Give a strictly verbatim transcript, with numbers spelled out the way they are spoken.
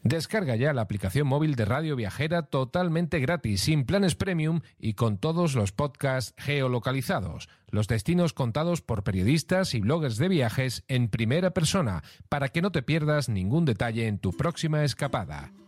Descarga ya la aplicación móvil de Radio Viajera totalmente gratis, sin planes premium y con todos los podcasts geolocalizados. Los destinos contados por periodistas y bloggers de viajes en primera persona, para que no te pierdas ningún detalle en tu próxima escapada.